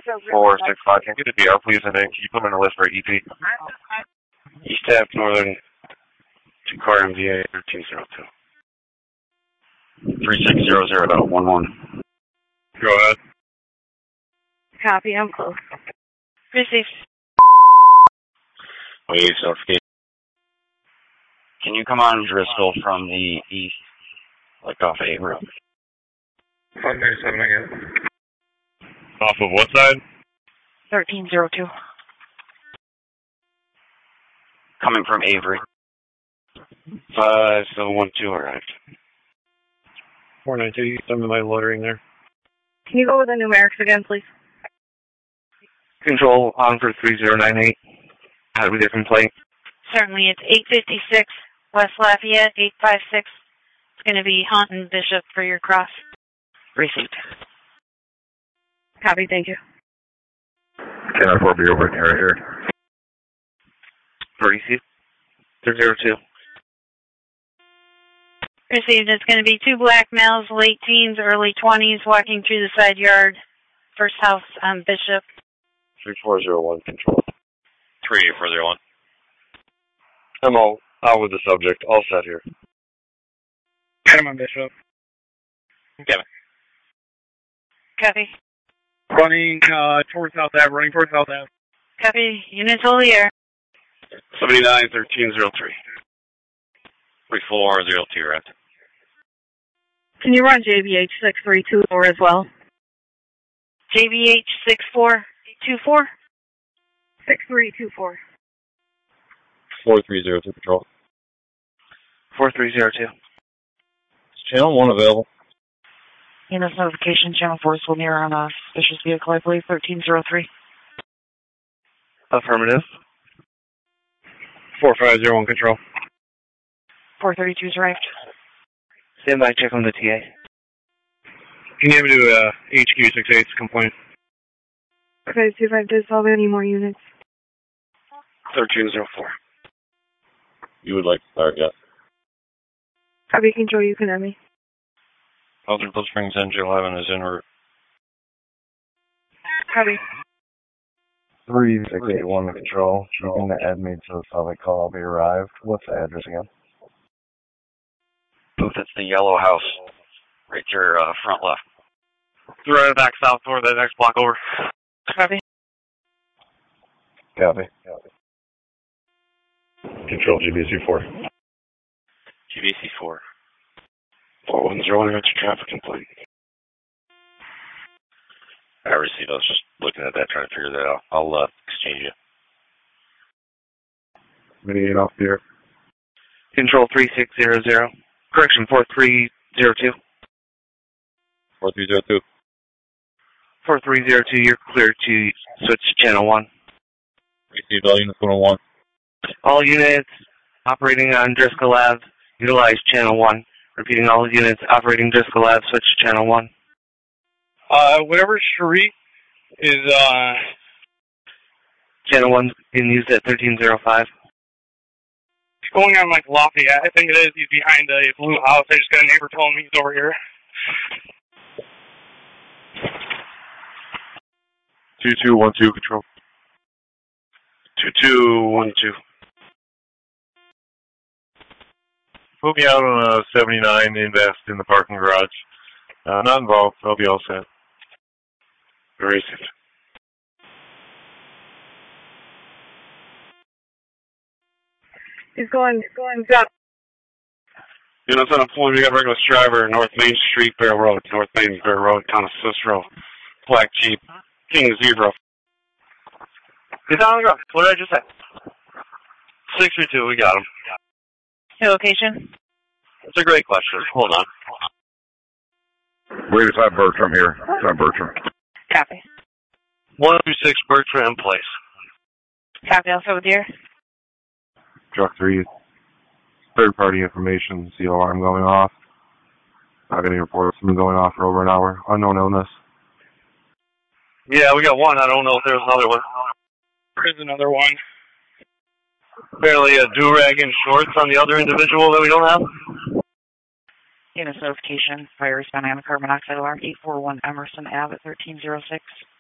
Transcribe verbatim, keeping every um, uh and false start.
four six five. Can I get a D R, please, and then can you put them in the list for E T? East Ave, Northern, to car M V A thirteen zero two. three six zero zero dot one one. Go ahead. Copy, I'm close. Received. Wait, notification. Can you come on Driscoll from the east, like off Avery? five ninety-seven again. Off of what side? thirteen zero two. Coming from Avery. five seven one two arrived. four nine two, you send me my loitering there. Can you go with the numerics again, please? Control on for three zero nine eight. How do we get complaint? Certainly, it's eight fifty-six West Lafayette, eight five six. It's going to be Hunt and Bishop for your cross. Received. Copy, thank you. ten oh four B over right here. Received. three zero two. Received. It's going to be two black males, late teens, early twenties, walking through the side yard. First house on Bishop. three four zero one, control. three eight four zero one. I'm all out with the subject. All set here. Come on, Bishop. Kevin. Copy. Running uh, towards South Ave, running towards South Ave. Copy. Units hold the air. seventy-nine thirteen zero three. three four zero two, right? Can you run J B H six three two four as well? J B H six four two four? six three two four. four three zero two, control. four three zero two. Is channel one available? Units notification, channel four is will near on a suspicious vehicle, I believe, thirteen zero three. Affirmative. four five zero one, control. four thirty-two is arrived. Stand by, check on the T A. Can you have me do a H Q six eight complaint? Okay, see if I dissolve any more units. thirteen zero four. You would like to start, yes. Copy, control, you can have me. Elderville Springs N G eleven is en route. Copy. three six eight one, control. You can add me to the public call. I'll be arrived. What's the address again? Booth, it's the yellow house. Right to your uh, front left. Right back south door, the next block over. Copy. Copy. Copy. Control G B C four. G B C four. four one zero one, that's your traffic complaint. I received. I was just looking at that, trying to figure that out. I'll uh, exchange you. Mitigate off the air. Control three six zero zero. Correction, four three zero two. four three zero two. four three zero two, you're clear to switch to channel one. Received all units one oh one. All units operating on Driscoll Ave, utilize channel one. Repeating, all units operating Driscoll Ave, switch to channel one. Uh, whatever street is, uh... Channel one being used at thirteen zero five. He's going on, like, Lafayette, I think it is. He's behind a blue house. I just got a neighbor telling me he's over here. two two one two, control. two two one two. Put me out on a seventy-nine, invest in the parking garage. Uh, not involved, I'll be all set. Very safe. He's going, he's going down. Units on employment, we got regular driver, North Main Street, Bear Road, North Main, Bear Road, Town of Cicero, Black Jeep, King Zebra. Get down on the ground. What did I just say? six three two, we got him. Your location? That's a great question. Hold on. Wait, it's not Bertram here. It's not Bertram. Copy. one two six Bertram Place. Copy, also with you. Truck three. Third party information. See alarm going off. Not getting reports. Been going off for over an hour. Unknown illness. Yeah, we got one. I don't know if there's another one. There's another one. Apparently a do-rag and shorts on the other individual that we don't have. Units notification, fire responding on the carbon monoxide alarm, eight four one Emerson Ave at thirteen zero six.